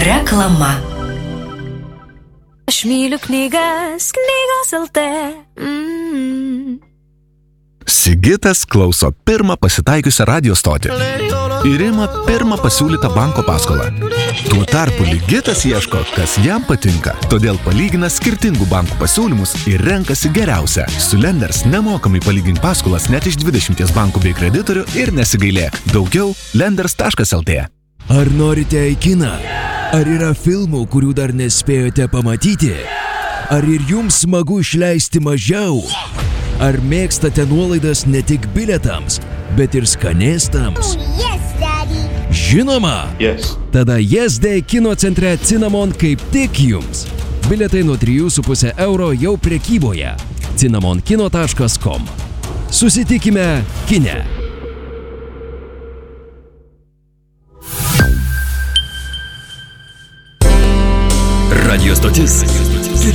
Reklama. Aš myliu knygas LT. Sigitas klauso pirmą pasitaikiusią radio stotį ir ima pirmą pasiūlytą banko paskolą. Tuo tarpu Ligitas ieško, kas jam patinka, todėl palygina skirtingų bankų pasiūlymus ir renkasi geriausią. Su Lenders nemokamai palygink paskolas net iš 20 bankų bei kreditorių ir nesigailėk. Daugiau lenders.lt. Ar norite į kiną? Ar yra filmų, kurių dar nespėjote pamatyti? Ar ir jums smagu išleisti mažiau? Ar mėgstate nuolaidas ne tik bilietams, bet ir skanėstams? Yes, Daddy. Žinoma! Yes. Tada Yes Day kino centre Cinnamon kaip tik jums. Bilietai nuo 3,5 € jau prekyboje. cinnamonkino.com. Susitikime kine. Radio stotis